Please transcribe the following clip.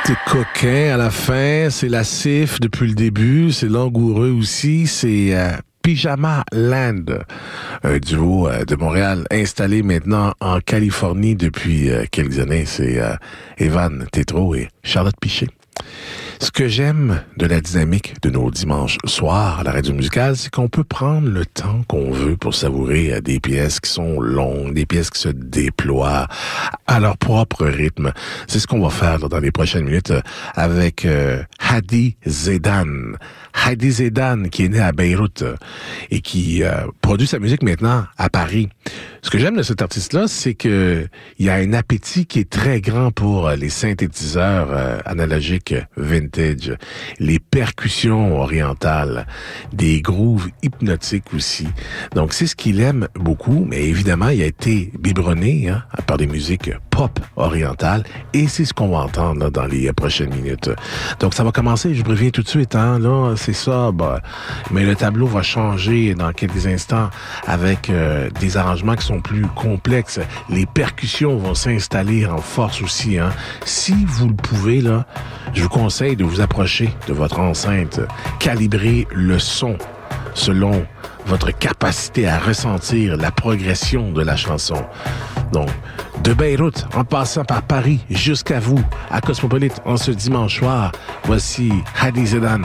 C'est coquin à la fin, c'est lascif depuis le début, c'est langoureux aussi, c'est Pyjama Land, un duo de Montréal installé maintenant en Californie depuis quelques années. C'est Evan Tétrault et Charlotte Piché. Ce que j'aime de la dynamique de nos dimanches soirs à la radio musicale, c'est qu'on peut prendre le temps qu'on veut pour savourer des pièces qui sont longues, des pièces qui se déploient à leur propre rythme. C'est ce qu'on va faire dans les prochaines minutes avec Hadi Zaidan. Hadi Zaidan, qui est né à Beyrouth et qui produit sa musique maintenant à Paris. Ce que j'aime de cet artiste-là, c'est que il y a un appétit qui est très grand pour les synthétiseurs analogiques vintage, les percussions orientales, des grooves hypnotiques aussi. Donc c'est ce qu'il aime beaucoup, mais évidemment il a été biberonné par des musiques pop orientales et c'est ce qu'on va entendre là, dans les prochaines minutes. Donc ça va commencer, je préviens tout de suite, là c'est ça, mais le tableau va changer dans quelques instants avec des arrangements qui sont plus complexes. Les percussions vont s'installer en force aussi. Si vous le pouvez, là, je vous conseille de vous approcher de votre enceinte, calibrer le son selon votre capacité à ressentir la progression de la chanson. Donc, de Beyrouth, en passant par Paris, jusqu'à vous, à Cosmopolite, en ce dimanche soir, voici Hadi Zaidan.